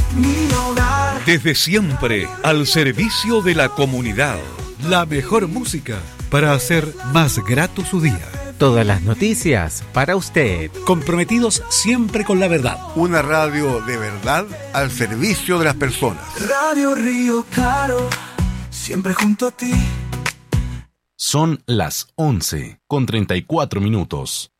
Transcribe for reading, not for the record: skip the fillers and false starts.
mi hogar. Desde siempre, al servicio de la comunidad. La mejor música para hacer más grato su día. Todas las noticias para usted. Comprometidos siempre con la verdad. Una radio de verdad al servicio de las personas. Radio Río Claro, siempre junto a ti. Son las 11:34.